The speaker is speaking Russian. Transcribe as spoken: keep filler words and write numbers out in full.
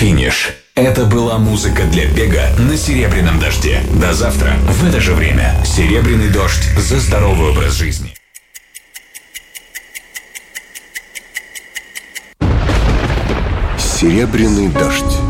Финиш. Это была музыка для бега на «Серебряном дожде». До завтра в это же время. «Серебряный дождь» за здоровый образ жизни. «Серебряный дождь».